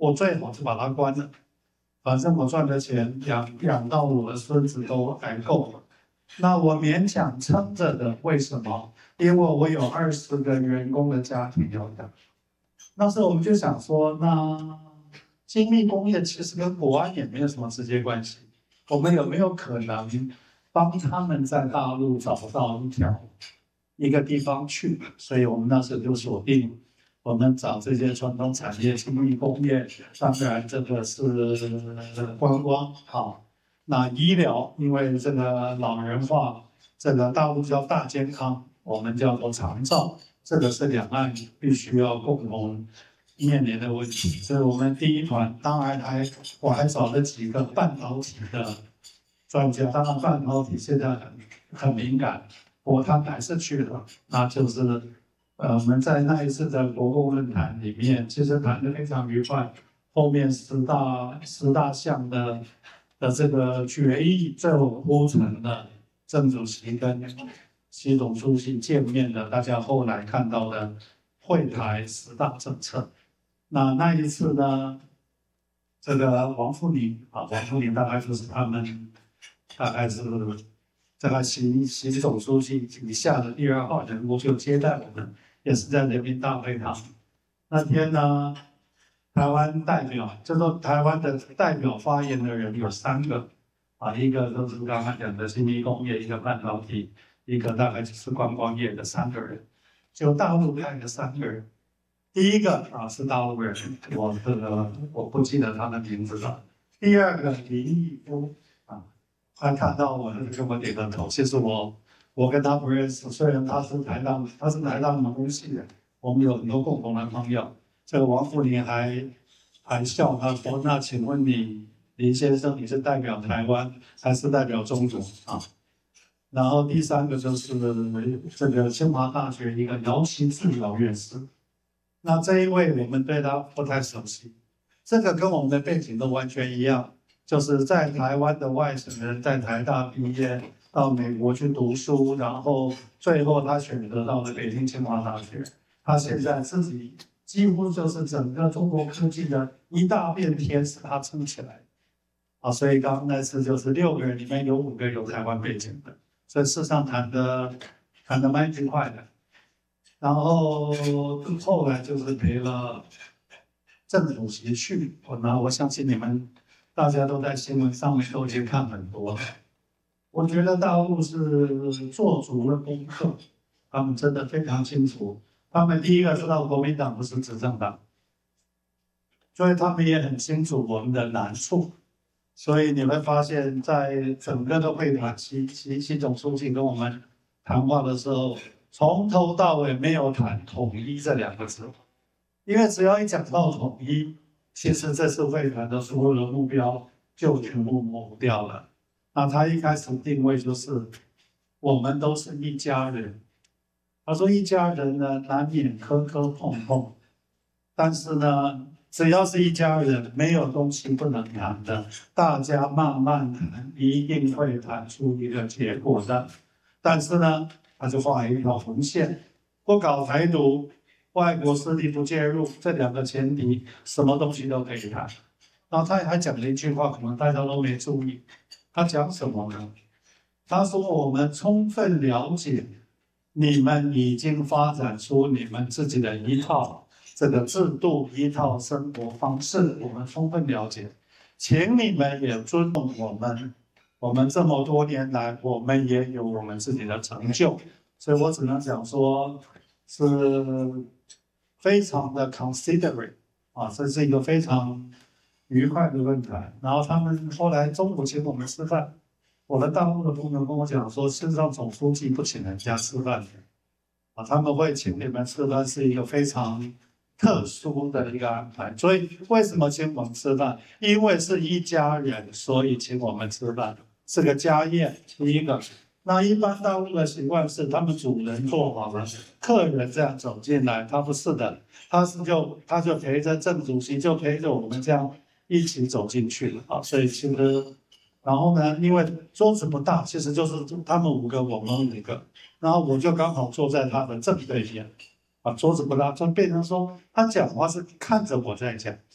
我最好就把它关了，反正我赚的钱养到我的孙子都还够了。那我勉强撑着的，为什么？因为我有20个员工的家庭要养。那时候我们就想说，那精密工业其实跟国安也没有什么直接关系，我们有没有可能帮他们在大陆找到一个地方去？所以我们那时候就锁定，我们找这些传统产业、精密工业，当然这个是观光啊。那医疗，因为这个老人化，这个大陆叫大健康，我们叫做长照，这个是两岸必须要共同面临的问题。所以我们第一团，当然我还找了几个半导体的专家，当然半导体现在很敏感，不过他们还是去了。那就是我们在那一次的国共论坛里面，其实谈得非常愉快。后面十大项的这个决议，最后铺成了郑主席跟习总书记见面的，大家后来看到的会台10大政策。那一次呢，这个王沪宁大概就是他们，大概是这个习总书记以下的第2号人物就接待我们，也是在人民大会堂。那天呢，台湾代表，就说台湾的代表发言的人有3个，一个就是刚刚讲的精密工业，一个半导体，一个大概就是观光业的3个人，就大陆派的3个人。第一个是大陆人，我不记得他的名字了。第2个林毅夫他看到我就跟我点个头。其实我跟他不认识，虽然他是台大农工系的，我们有很多共同的朋友。这个王沪宁还笑他说：“那请问你林先生，你是代表台湾还是代表中国啊？”然后第3个就是这个清华大学一个姚其智老院士。那这一位我们对他不太熟悉，这个跟我们的背景都完全一样，就是在台湾的外省人，在台大毕业，到美国去读书，然后最后他选择到了北京清华大学。他现在自己几乎就是整个中国科技的一大片天是他撑起来的。所以刚刚那次就是6个人里面有5个有台湾背景的，所以事实上谈得蛮愉快的。然后后来就是陪了郑主席去，我相信你们大家都在新闻上面都已经看很多了。我觉得大陆是做足了功课，他们真的非常清楚。他们第一个知道国民党不是执政党，所以他们也很清楚我们的难处。所以你会发现在整个的会谈，习总书记跟我们谈话的时候，从头到尾没有谈统一这2个字，因为只要一讲到统一，其实这次会谈的所有的目标就全部模糊掉了。那他一开始定位就是我们都是一家人。他说一家人呢，难免磕磕碰碰，但是呢，只要是一家人，没有东西不能谈的，大家慢慢谈，一定会谈出一个结果的。但是呢，他就画一条红线，不搞台独，外国势力不介入，这2个前提，什么东西都可以谈。然后他还讲了一句话，可能大家都没注意，他讲什么呢？他说我们充分了解你们已经发展出你们自己的一套这个制度，一套生活方式，我们充分了解，请你们也尊重我们。我们这么多年来，我们也有我们自己的成就，所以我只能讲说，是非常的 considerate 这是一个非常愉快的论坛。然后他们后来中午请我们吃饭，我的大陆的朋友跟我讲说，事实上总书记不请人家吃饭的，他们会请你们吃饭是一个非常特殊的一个安排。所以为什么请我们吃饭？因为是一家人，所以请我们吃饭，是个家宴。第一个，那一般大陆的习惯是他们主人做好了，客人这样走进来，他不是的，他就陪着郑主席，就陪着我们这样一起走进去了所以其实，然后呢，因为桌子不大，其实就是他们5个，我们5个，然后我就刚好坐在他的正对面桌子不大，就变成说他讲话是看着我在讲，